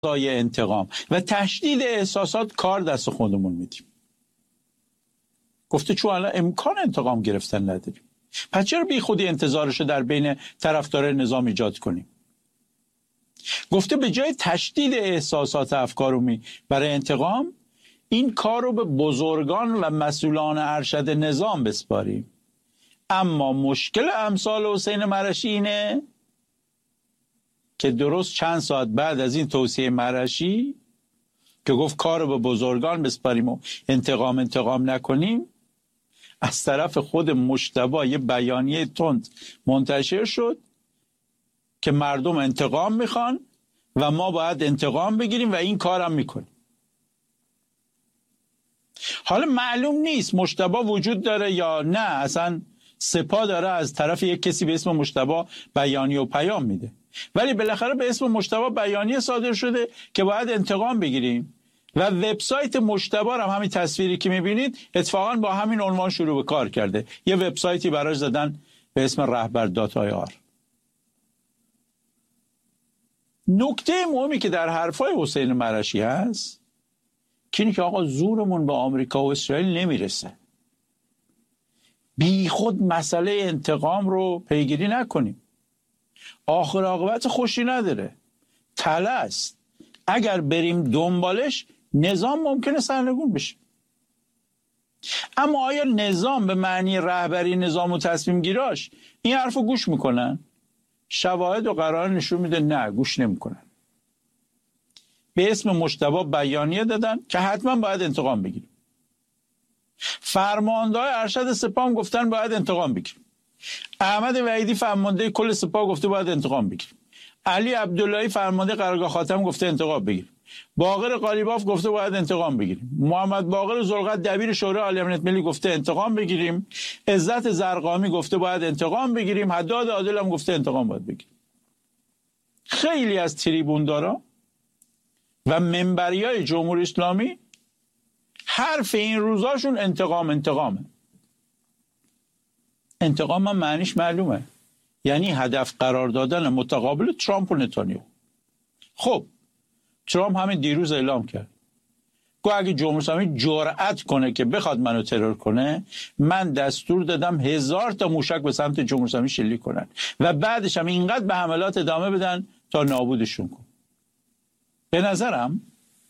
انتقام و تشدید احساسات کار دست خودمون میدیم. گفته چون الان امکان انتقام گرفتن نداریم، پس چرا بی خودی انتظارشو در بین طرفدار نظام ایجاد کنیم؟ گفته به جای تشدید احساسات افکارومی برای انتقام، این کار رو به بزرگان و مسئولان ارشد نظام بسپاریم. اما مشکل امثال حسین مرشی اینه که درست چند ساعت بعد از این توصیه مرشی که گفت کار رو به بزرگان بسپاریم و انتقام نکنیم، از طرف خود مجتبی یه بیانیه تند منتشر شد که مردم انتقام میخوان و ما باید انتقام بگیریم و این کارم میکنیم. حالا معلوم نیست مجتبی وجود داره یا نه، اصلا سپاه داره از طرف یک کسی به اسم مجتبی بیانیه و پیام میده، ولی بالاخره به اسم مجتبی بیانیه صادر شده که باید انتقام بگیریم و وبسایت مجتبی هم همین تصویری که میبینید اتفاقا با همین عنوان شروع به کار کرده. یه وبسایتی براش زدن به اسم رهبر.ir. نکته مهمی که در حرفای حسین مرشی هست که اینه که آقا زورمون به آمریکا و اسرائیل نمیرسه، بی خود مسئله انتقام رو پیگیری نکنیم، آخر عاقبت خوشی نداره، تله است، اگر بریم دنبالش نظام ممکنه سرنگون بشه. اما آیا نظام به معنی رهبری نظام و تصمیم گیراش این حرف رو گوش میکنن؟ شواهد و قرائن نشون میده نه، گوش نمیکنن. به اسم مجتبی بیانیه دادن که حتما باید انتقام بگیریم. فرمانده‌های ارشد سپاه هم گفتن باید انتقام بگیریم. احمد وحیدی فرمانده کل سپاه گفته باید انتقام بگیریم. علی عبداللهی فرمانده قرارگاه خاتم گفته انتقام بگیریم. باقر قالیباف گفته باید انتقام بگیریم. محمد باقر ذوالقرنین دبیر شورای عالی امنیت ملی گفته انتقام بگیریم. عزت زرقامی گفته باید انتقام بگیریم. حداد عادل هم گفته انتقام باید بگیریم. خیلی از تریبوندارا و منبریای جمهوری اسلامی حرف این روزاشون انتقامه. انتقام هم معنیش معلومه، یعنی هدف قرار دادن متقابل ترامپ و نتانیاهو. خب ترامپ همین دیروز اعلام کرد گفت اگه جمهوری اسلامی جرأت کنه که بخواد منو ترور کنه، من دستور دادم 1000 تا موشک به سمت جمهوری اسلامی شلیک کنن و بعدش هم اینقدر به حملات ادامه بدن تا نابودشون کن. به نظرم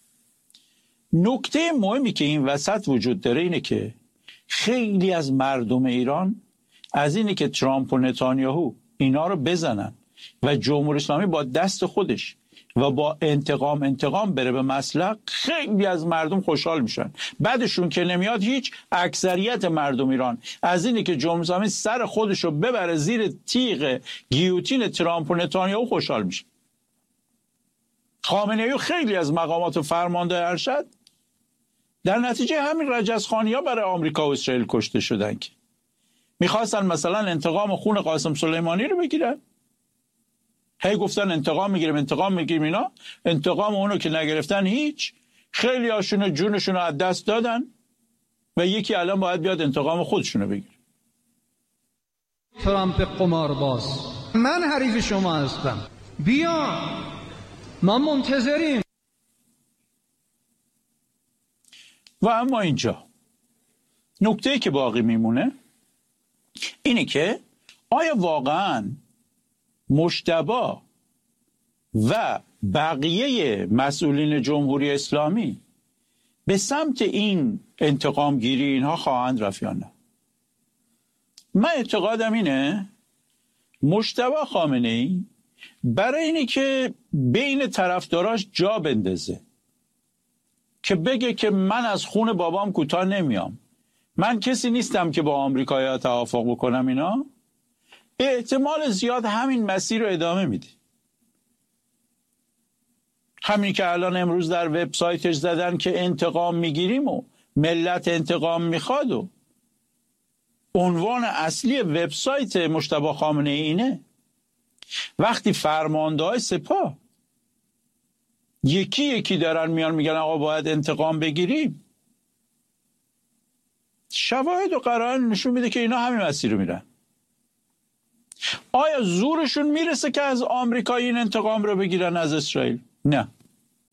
نکته مهمی که این وسط وجود داره اینه که خیلی از مردم ایران از اینه که ترامپ و نتانیاهو اینا رو بزنن و جمهوری اسلامی با دست خودش و با انتقام بره به مسلخ، خیلی از مردم خوشحال میشن. بعدشون که نمیاد هیچ، اکثریت مردم ایران از اینه که جمهوری اسلامی سر خودش رو ببره زیر تیغ گیوتین ترامپ و نتانیاهو خوشحال میشن. خامنه‌ای خیلی از مقامات و فرمانده ارشد در نتیجه همین رجزخانی‌ها برای آمریکا و اسرائیل کشته شدن که میخواستن مثلا انتقام خون قاسم سلیمانی رو بگیرن. هی گفتن انتقام میگیریم اینا، انتقام اونو که نگرفتن هیچ. خیلی هاشون جونشون رو از دست دادن و یکی الان باید بیاد انتقام خودشونو بگیره. ترامپ قمارباز، من حریف شما هستم، بیا ما منتظریم. و اما اینجا نکته‌ای که باقی میمونه اینه که آیا واقعاً مجتبی و بقیه مسئولین جمهوری اسلامی به سمت این انتقام گیری اینها خواهند رفت یا نه؟ من اعتقادم اینه مجتبی خامنه‌ای برای اینه که بین طرفداراش جا بندازه که بگه که من از خون بابام کوتاه نمیام، من کسی نیستم که با آمریکایی‌ها توافق بکنم، اینا به احتمال زیاد همین مسیر رو ادامه میده. همین که الان امروز در وبسایتش زدن که انتقام میگیریم و ملت انتقام میخواد و عنوان اصلی وبسایت مجتبی خامنه‌ای اینه. وقتی فرمانده‌های سپاه یکی دارن میان میگن آقا باید انتقام بگیریم، شواهد و قرائن نشون میده که اینا همین مسیر رو میرن. آیا زورشون میرسه که از آمریکا این انتقام رو بگیرن از اسرائیل؟ نه.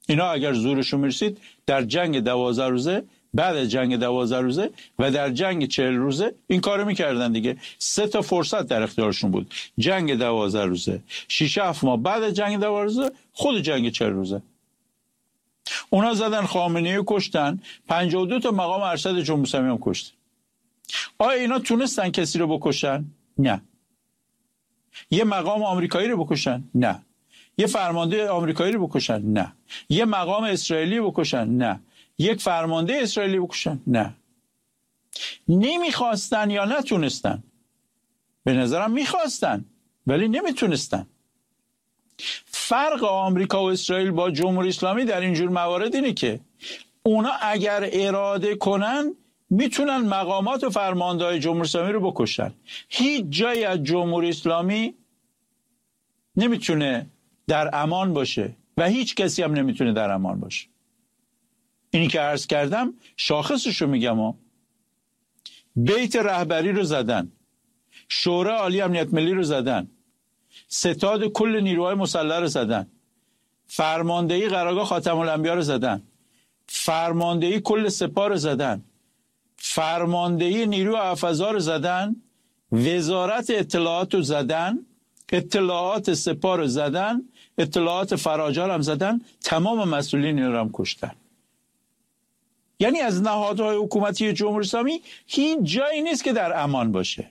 اینا اگر زورشون میرسید در جنگ 12 روزه، بعد از جنگ 12 روزه و در جنگ 40 روزه این کارو میکردن دیگه. 3 تا فرصت در اختیارشون بود: جنگ 12 روزه، 6-7 ماه بعد از جنگ 12 روزه، خود جنگ 40 روزه. اونا زدن خامنه‌ای کشتن، 52 تا مقام ارشد جمهوری اسلامی هم کشتن. آیا اینا تونستن کسی رو بکشن؟ نه. یه مقام آمریکایی رو بکشن؟ نه. یه فرمانده آمریکایی رو بکشن؟ نه. یه مقام اسرائیلی بکشن؟ نه. یک فرمانده اسرائیلی بکشن؟ نه. نمیخواستن یا نتونستن؟ به نظرم میخواستن ولی نمیتونستن. فرق آمریکا و اسرائیل با جمهوری اسلامی در اینجور موارد اینه که اونا اگر اراده کنن میتونن مقامات و فرماندهای جمهوری اسلامی رو بکشن. هیچ جایی از جمهوری اسلامی نمیتونه در امان باشه و هیچ کسی هم نمیتونه در امان باشه. اینی که عرض کردم شاخصش رو میگم. بیت رهبری رو زدن، شورای عالی امنیت ملی رو زدن، ستاد کل نیروهای مسلح رو زدن، فرماندهی قرارگاه خاتم الانبیا رو زدن، فرماندهی کل سپاه رو زدن، فرماندهی نیروی حفظا رو زدن، وزارت اطلاعات رو زدن، اطلاعات سپاه رو زدن، اطلاعات فراجال هم زدن، تمام مسئولین رو هم کشتن. یعنی از نهادهای حکومتی جمهوری اسلامی هیچ جایی نیست که در امان باشه.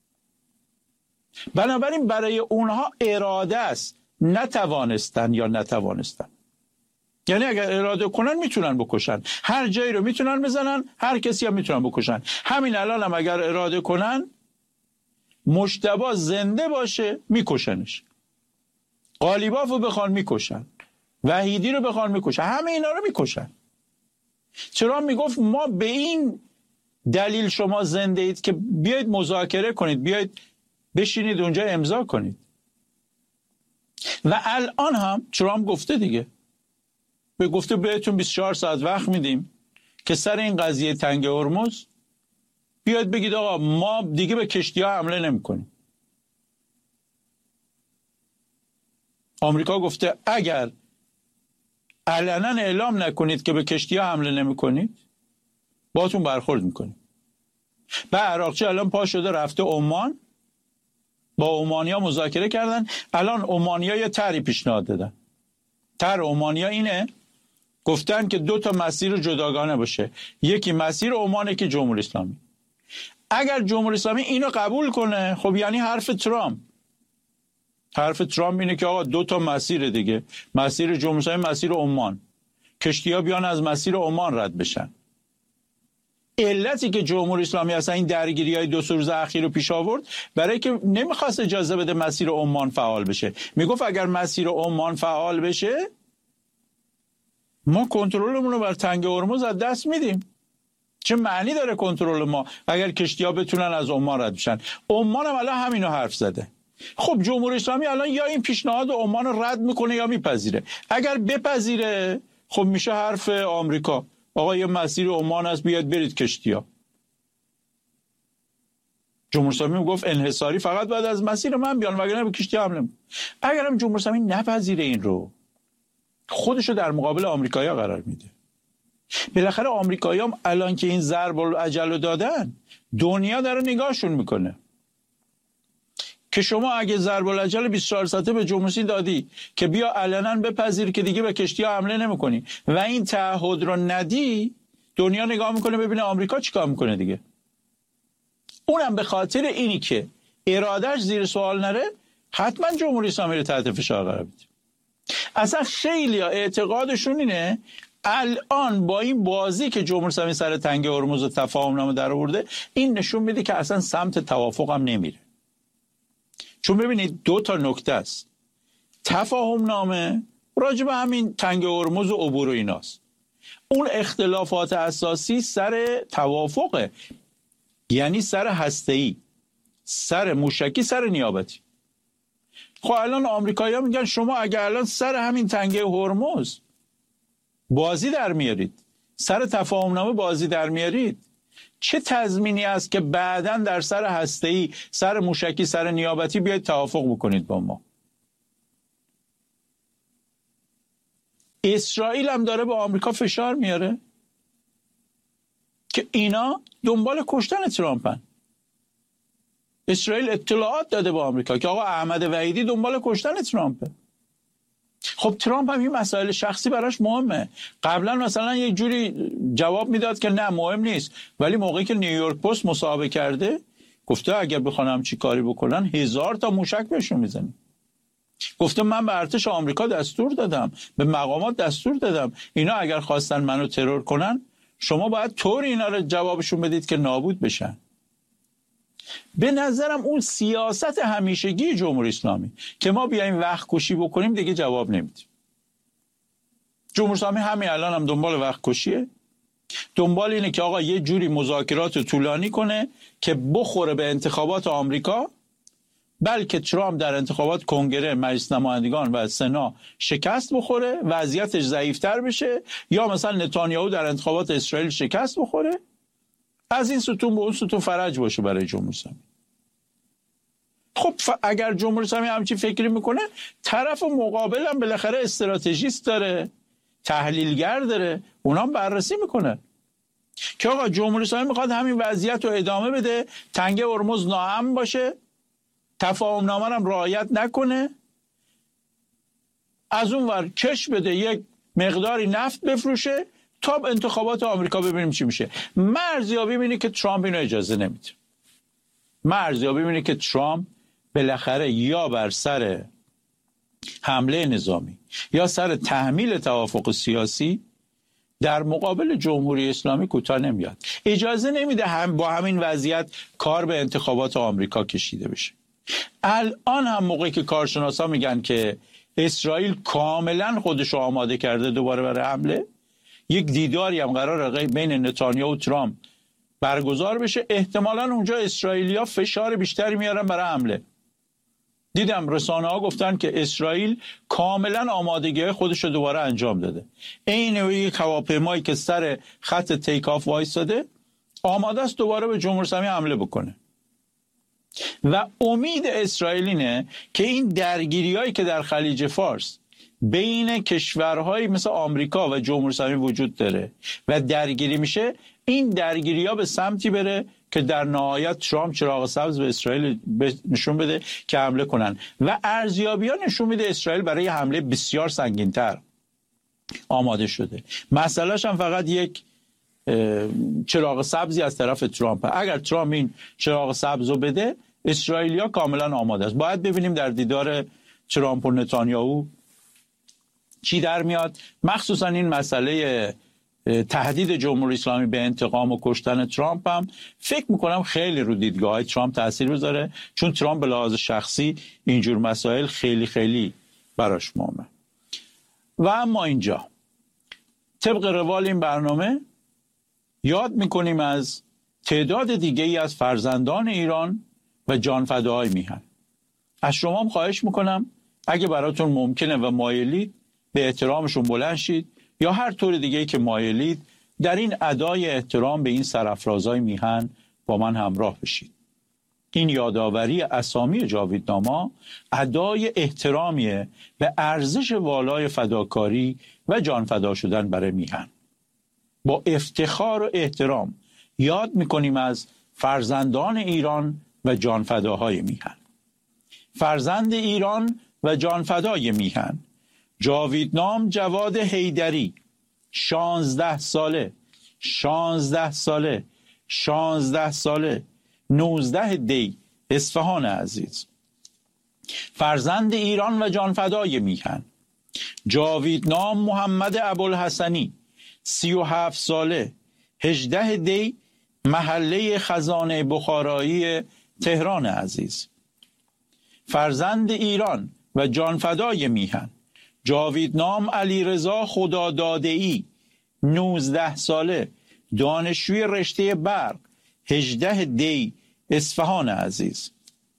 بنابراین برای اونها اراده است، نتوانستن یا نتوانستن. یعنی اگر اراده کنن میتونن بکشن، هر جایی رو میتونن بزنن، هر کسی هم میتونن بکشن. همین الان هم اگر اراده کنن مجتبی زنده باشه میکشنش، قالیباف رو بخوان میکشن، وحیدی رو بخوان میکشن، همه اینا رو میکشن. چرا میگفت ما به این دلیل شما زنده اید که بیایید مذاکره کنید، بیایید بشینید اونجا امضا کنید. و الان هم ترامپ گفته دیگه، به گفته بهتون 24 ساعت وقت میدیم که سر این قضیه تنگ هرمز بیاید بگید آقا ما دیگه به کشتی‌ها حمله نمی‌کنیم. آمریکا گفته اگر علنا اعلام نکنید که به کشتی‌ها حمله نمی‌کنید باهاتون برخورد می‌کنیم. و عراقچی الان پا شده رفته عمان، با عمانی‌ها مذاکره کردن. الان عمانی‌ها یه طرحی پیشنهاد دادن. طرح عمانی‌ها اینه، گفتن که 2 تا مسیر جداگانه باشه، یکی مسیر عمان، یکی جمهوری اسلامی. اگر جمهوری اسلامی اینو قبول کنه خب یعنی حرف ترامپ اینه که آقا 2 تا مسیر دیگه، مسیر جمهوری اسلامی، مسیر عمان، کشتی‌ها بیان از مسیر عمان رد بشن. علتی که جمهوری اسلامی اصلا این درگیری‌های 2 روز اخیر رو پیش آورد برای که نمیخواست اجازه بده مسیر عمان فعال بشه. میگفت اگر مسیر عمان فعال بشه ما کنترلمون رو بر تنگ هرمز از دست میدیم. چه معنی داره کنترل ما اگر کشتی‌ها بتونن از عمان رد بشن؟ عمان هم الان همینو حرف زده. خب جمهوری اسلامی الان یا این پیشنهاد عمان رو رد میکنه یا میپذیره. اگر بپذیره خب میشه حرف آمریکا، آقا یه مسیر عمان هست بیاد برید کشتی‌ها. جمهوری اسلامی گفت انحصاری فقط بعد از مسیر من بیان وگرنه به کشتی حمله می‌کنم. اگر هم جمهوری اسلامی نپذیره این رو، خودشو در مقابل آمریکایی‌ها قرار میده. بالاخره آمریکایی‌ها هم الان که این ضرب العجل دادن دنیا داره نگاهشون میکنه که شما اگه ضرب العجل 24 ساعته به جمهوری اسلامی دادی که بیا علنا بپذیر که دیگه به کشتی‌ها حمله نمی‌کنی و این تعهد رو ندی، دنیا نگاه میکنه ببینه آمریکا چیکار میکنه دیگه. اونم به خاطر اینی که ارادهش زیر سوال نره حتما جمهوری اسلامی رو تحت فشار قرار بده. اصلا خیلی اعتقادشون اینه الان با این بازی که جمهوری اسلامی سر تنگ هرمز و تفاهم نامه در آورده این نشون میده که اصلا سمت توافق هم نمیره. چون ببینید 2 تا نکته است. تفاهم نامه راجع به همین تنگ هرمز و عبور و ایناست. اون اختلافات اساسی سر توافقه، یعنی سر هسته‌ای، سر موشکی، سر نیابتی. خب الان آمریکایی‌ها میگن شما اگه الان سر همین تنگه هرمز بازی در میارید، سر تفاهم نامه بازی در میارید، چه تضمینی است که بعداً در سر هسته‌ای، سر موشکی، سر نیابتی بیاید توافق بکنید با ما؟ اسرائیل هم داره به آمریکا فشار میاره که اینا دنبال کشتن ترامپن. اسرائیل اطلاعات داده به آمریکا که آقا احمد وحیدی دنبال کشتن ترامپه. خب ترامپ هم این مسائل شخصی براش مهمه. قبلا مثلا یه جوری جواب میداد که نه مهم نیست، ولی موقعی که نیویورک پست مصاحبه کرده گفته اگر بخوام چی کاری بکنن 1000 تا موشک بهشون میزنیم. گفته من به ارتش آمریکا دستور دادم، به مقامات دستور دادم، اینا اگر خواستن منو ترور کنن شما باید طوری اینا رو جوابشون بدید که نابود بشن. به نظرم اون سیاست همیشگی جمهوری اسلامی که ما بیایم وقت کشی بکنیم دیگه جواب نمیدیم. جمهوری اسلامی همین الان هم دنبال وقت کشیه، دنبال اینه که آقا یه جوری مذاکرات طولانی کنه که بخوره به انتخابات آمریکا، بلکه ترامپ در انتخابات کنگره، مجلس نمایندگان و سنا شکست بخوره، وضعیتش ضعیفتر بشه، یا مثلا نتانیاهو در انتخابات اسرائیل شکست بخوره، از این ستون به اون ستون فرج باشه برای جمهوری اسلامی. خب اگر جمهوری اسلامی همچین فکری میکنه، طرف مقابل هم بالاخره استراتژیست داره، تحلیلگر داره، اونام بررسی میکنه که آقا جمهوری اسلامی میخواد همین وضعیت رو ادامه بده، تنگه هرمز ناامن باشه، تفاهم نامه هم رعایت نکنه، از اون ور کش بده یک مقداری نفت بفروشه تا انتخابات آمریکا ببینیم چی میشه. مرزیابی می‌بینه که ترامپ اینو اجازه نمیده. مرزیابی می‌بینه که ترامپ بالاخره یا بر سر حمله نظامی یا سر تحمیل توافق سیاسی در مقابل جمهوری اسلامی کوتاه نمیاد. اجازه نمیده هم با همین وضعیت کار به انتخابات آمریکا کشیده بشه. الان هم موقعی که کارشناسا میگن که اسرائیل کاملا خودش رو آماده کرده دوباره برای حمله، یک دیداری هم قراره بین نتانیاهو و ترامپ برگزار بشه، احتمالاً اونجا اسرائیلیا فشار بیشتری میارن برای حمله. دیدم رسانه ها گفتن که اسرائیل کاملا آمادگی خودش رو دوباره انجام داده. این یک هواپیمایی که سر خط تیک آف وایساده آماده است دوباره به جمهوری اسلامی حمله بکنه. و امید اسرائیل اینه که این درگیریایی که در خلیج فارس بین کشورهایی مثل آمریکا و جمهوری اسلامی وجود داره و درگیری میشه، این درگیری‌ها به سمتی بره که در نهایت ترامپ چراغ سبز به اسرائیل نشون بده که حمله کنن و ارزیابی‌ها نشون میده اسرائیل برای حمله بسیار سنگین‌تر آماده شده. مسئله‌اش هم فقط یک چراغ سبزی از طرف ترامپ. اگر ترامپ این چراغ سبز رو بده، اسرائیلیا کاملا آماده است. باید ببینیم در دیدار ترامپ و نتانیاهو چی در میاد، مخصوصا این مسئله تهدید جمهوری اسلامی به انتقام و کشتن ترامپ هم فکر میکنم خیلی رو دیدگاه‌های ترامپ تاثیر بذاره، چون ترامپ به لحاظ شخصی اینجور مسائل خیلی خیلی براش مهمه. و اما اینجا طبق روال این برنامه یاد میکنیم از تعداد دیگه‌ای از فرزندان ایران و جانفداهای میهن. از شما هم خواهش میکنم اگه براتون ممکنه و مایلید به احترامشون بلند شید، یا هر طور دیگه‌ای که مایلید در این ادای احترام به این سرافرازای میهن با من همراه بشید. این یادآوری اسامی جاویدنامه ادای احترامیه به ارزش والای فداکاری و جانفدا شدن برای میهن. با افتخار و احترام یاد میکنیم از فرزندان ایران و جانفداهای میهن. فرزند ایران و جانفدای میهن: جاویدنام جواد حیدری، 16 ساله، 16 ساله، 16 ساله، 19 دی، اصفهان عزیز. فرزند ایران و جانفدای میهن: جاویدنام محمد ابوالحسنی، 37 ساله، 18 دی، محله خزانه بخارایی تهران عزیز. فرزند ایران و جانفدای میهن: جاویدنام علیرضا خداداده‌ای، 19 ساله، دانشجوی رشته برق، 18 دی، اصفهان عزیز.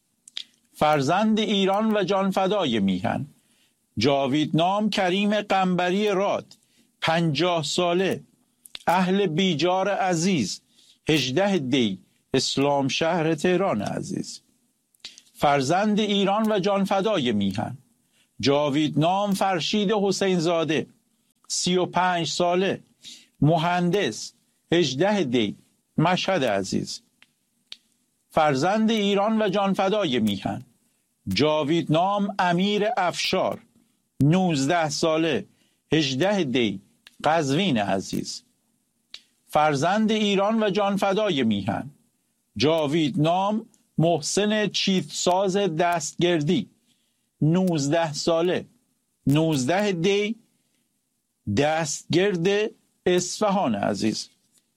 فرزند ایران و جانفدای میهن: جاویدنام کریم قنبری راد، 50 ساله، اهل بیجار عزیز، 18 دی، اسلام شهر تهران عزیز. فرزند ایران و جانفدای میهن: جاویدنام فرشید حسین زاده، 35 ساله، مهندس، 18 دی، مشهد عزیز. فرزند ایران و جانفدای میهن، جاویدنام امیر افشار، 19 ساله، 18 دی، قزوین عزیز. فرزند ایران و جانفدای میهن، جاویدنام محسن چیتساز دستگردی، 19 ساله، 19 دی، دستگرد اصفهان عزیز.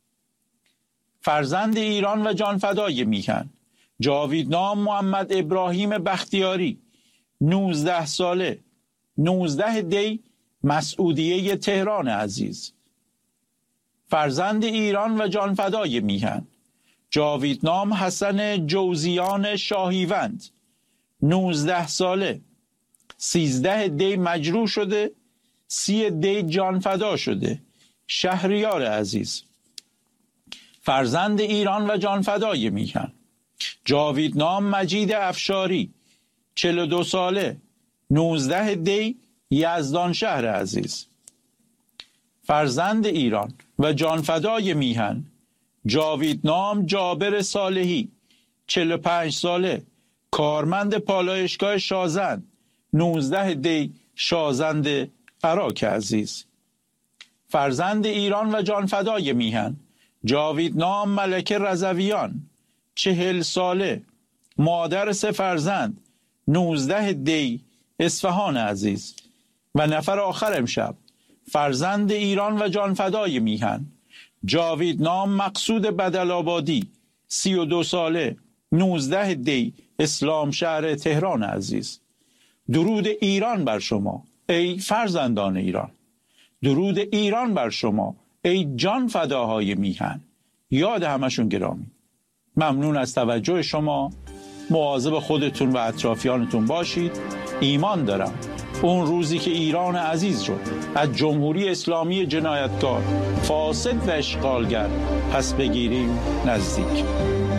فرزند ایران و جانفدای میهن، جاویدنام محمد ابراهیم بختیاری، 19 ساله، 19 دی، مسعودیه تهران عزیز. فرزند ایران و جانفدای میهن، جاویدنام حسن جوزیان شاهیوند، 19 ساله، 13 دی مجروح شده، 30 دی جانفدا شده، شهریار عزیز. فرزند ایران و جانفدای میهن، جاویدنام مجید افشاری، 42 ساله، 19 دی، یزدان شهر عزیز. فرزند ایران و جانفدای میهن، جاویدنام جابر صالحی، 45 ساله، کارمند پالایشگاه شازند، 19 دی، شازند عراق عزیز. فرزند ایران و جانفدای میهن، جاویدنام ملکه رضویان، 40 ساله، مادر 3 فرزند، 19 دی، اصفهان عزیز. و نفر آخر امشب، فرزند ایران و جانفدای میهن، جاویدنام مقصود بدل‌آبادی، 32 ساله، 19 دی، اسلام شهر تهران عزیز. درود ایران بر شما ای فرزندان ایران، درود ایران بر شما ای جان فداهای میهن. یاد همشون گرامی. ممنون از توجه شما. مواظب خودتون و اطرافیانتون باشید. ایمان دارم اون روزی که ایران عزیز رو از جمهوری اسلامی جنایتکار، فاسد و اشغالگر پس بگیریم نزدیک.